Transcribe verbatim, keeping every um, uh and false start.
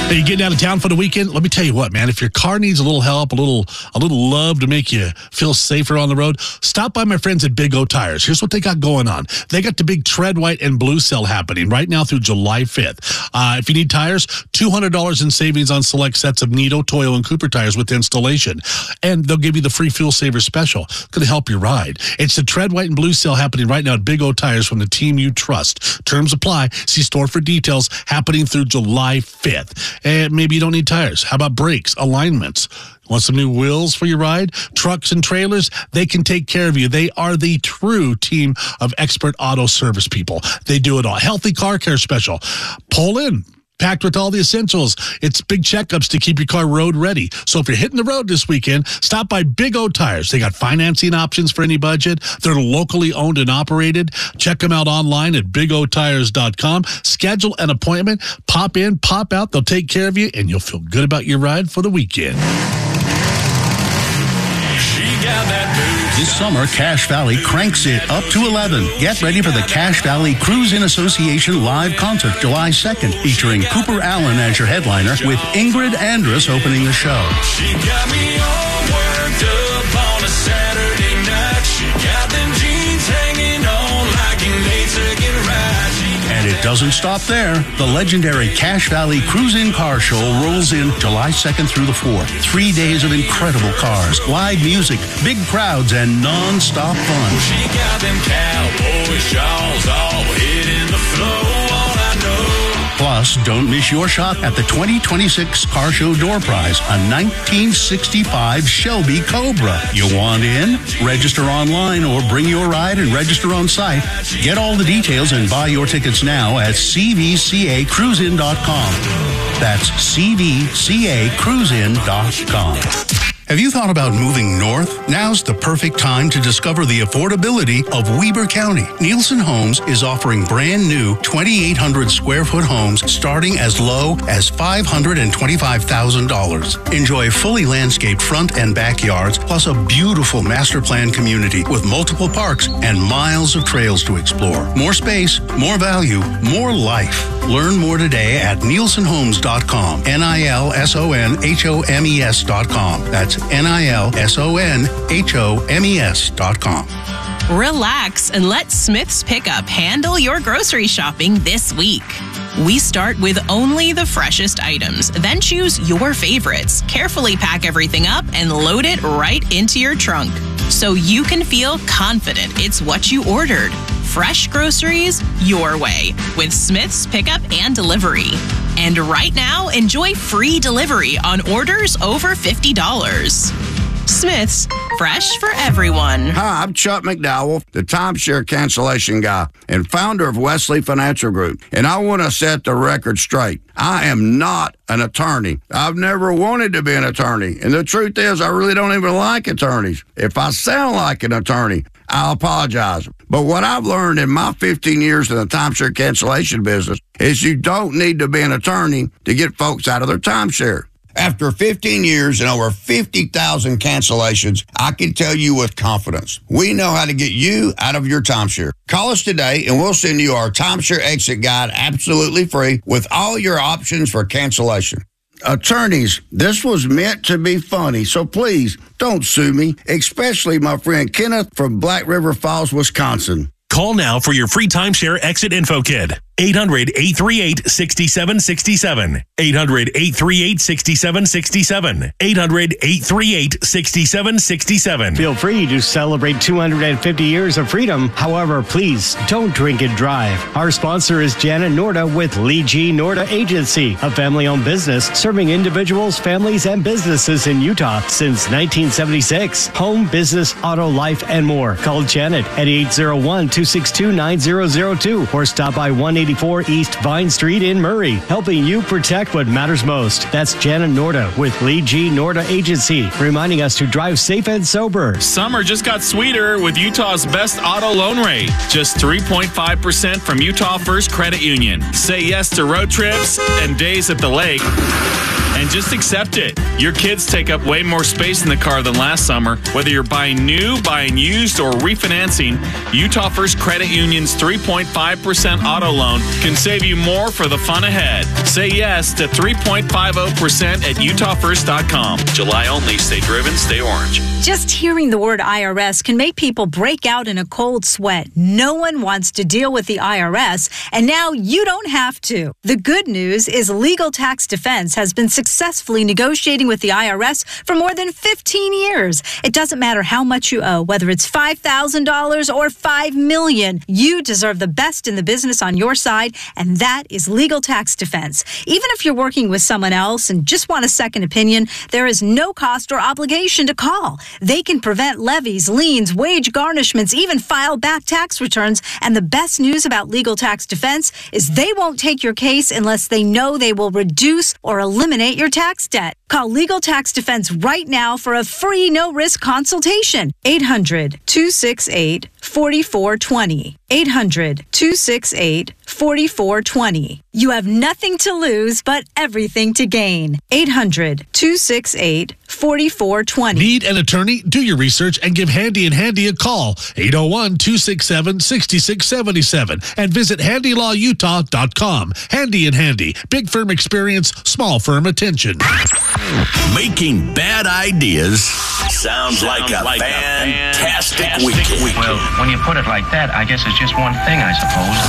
Are you getting out of town for the weekend? Let me tell you what, man. If your car needs a little help, a little a little love to make you feel safer on the road, stop by my friends at Big O Tires. Here's what they got going on. They got the big Tread White and Blue Sale happening right now through July fifth. Uh, if you need tires, two hundred dollars in savings on select sets of Nito, Toyo, and Cooper tires with installation. And they'll give you the free Fuel Saver Special. It's going to help your ride. It's the Tread White and Blue Sale happening right now at Big O Tires from the team you trust. Terms apply. See store for details. Happening through July fifth. And maybe you don't need tires. How about brakes, alignments? Want some new wheels for your ride? Trucks and trailers, they can take care of you. They are the true team of expert auto service people. They do it all. Healthy car care special. Pull in. Packed with all the essentials. It's big checkups to keep your car road ready. So if you're hitting the road this weekend, stop by Big O Tires. They got financing options for any budget. They're locally owned and operated. Check them out online at big o tires dot com. Schedule an appointment. Pop in, pop out. They'll take care of you, and you'll feel good about your ride for the weekend. This summer, Cache Valley cranks it up to eleven. Get ready for the Cache Valley Cruise-In Association live concert July second, featuring Cooper Allen as your headliner, with Ingrid Andress opening the show. She got me all worked up on a Saturday night. She got them jeans hanging on like an eight-second ride. And it doesn't stop there. The legendary Cache Valley Cruise-In Car Show rolls in July second through the fourth. Three days of incredible cars, live music, big crowds, and non-stop fun. She got them cowboy shawls all hitting the floor, all I know. Plus, don't miss your shot at the twenty twenty-six Car Show Door Prize, a nineteen sixty-five Shelby Cobra. You want in? Register online or bring your ride and register on site. Get all the details and buy your tickets now at c v c a cruise in dot com. That's c v c a cruise in dot com. Have you thought about moving north? Now's the perfect time to discover the affordability of Weber County. Nielsen Homes is offering brand new twenty-eight hundred square foot homes starting as low as five hundred twenty-five thousand dollars. Enjoy fully landscaped front and backyards, plus a beautiful master plan community with multiple parks and miles of trails to explore. More space, more value, more life. Learn more today at nielsen homes dot com. N I L S O N H O M E S dot com. That's N I L S O N H O M E S dot com. Relax and let Smith's Pickup handle your grocery shopping this week. We start with only the freshest items, then choose your favorites. Carefully pack everything up and load it right into your trunk so you can feel confident it's what you ordered. Fresh groceries your way with Smith's Pickup and Delivery. And right now, enjoy free delivery on orders over fifty dollars. Smith's, fresh for everyone. Hi, I'm Chuck McDowell, the timeshare cancellation guy and founder of Wesley Financial Group. And I want to set the record straight. I am not an attorney. I've never wanted to be an attorney. And the truth is, I really don't even like attorneys. If I sound like an attorney, I'll apologize. But what I've learned in my fifteen years in the timeshare cancellation business is you don't need to be an attorney to get folks out of their timeshare. After fifteen years and over fifty thousand cancellations, I can tell you with confidence, we know how to get you out of your timeshare. Call us today and we'll send you our timeshare exit guide absolutely free with all your options for cancellation. Attorneys, this was meant to be funny, so please don't sue me, especially my friend Kenneth from Black River Falls, Wisconsin. Call now for your free timeshare exit info kit. eight hundred, eight three eight, six seven six seven. eight hundred, eight three eight, six seven six seven. eight hundred, eight three eight, six seven six seven. Feel free to celebrate two hundred fifty years of freedom. However, please don't drink and drive. Our sponsor is Janet Norda with Lee G. Norda Agency, a family-owned business serving individuals, families, and businesses in Utah since nineteen seventy-six. Home, business, auto, life, and more. Call Janet at eight zero one, two six two, nine zero zero two or stop by one eighty-four East Vine Street in Murray, helping you protect what matters most. That's Janet Norda with Lee G. Norda Agency, reminding us to drive safe and sober. Summer just got sweeter with Utah's best auto loan rate. Just three point five percent from Utah First Credit Union. Say yes to road trips and days at the lake. and just accept it. Your kids take up way more space in the car than last summer. Whether you're buying new, buying used, or refinancing, Utah First Credit Union's three point five percent auto loan can save you more for the fun ahead. Say yes to three point five zero percent at utah first dot com. July only. Stay driven, stay orange. Just hearing the word I R S can make people break out in a cold sweat. No one wants to deal with the I R S, and now you don't have to. The good news is Legal Tax Defense has been successfully negotiating with the I R S for more than fifteen years. It doesn't matter how much you owe, whether it's five thousand dollars or five million dollars. You deserve the best in the business on your side, and that is Legal Tax Defense. Even if you're working with someone else and just want a second opinion, there is no cost or obligation to call. They can prevent levies, liens, wage garnishments, even file back tax returns. And the best news about Legal Tax Defense is they won't take your case unless they know they will reduce or eliminate your tax debt. Call Legal Tax Defense right now for a free no-risk consultation. eight hundred, two six eight, four four two zero. eight hundred, two six eight, four four two zero. You have nothing to lose, but everything to gain. eight hundred, two six eight, four four two zero. Need an attorney? Do your research and give Handy and Handy a call. eight oh one, two six seven, six six seven seven. And visit handy law utah dot com. Handy and Handy. Big firm experience, small firm attention. Making bad ideas sounds, sounds like, a, like fantastic a fantastic weekend. Well, when you put it like that, I guess it's just one thing, I suppose.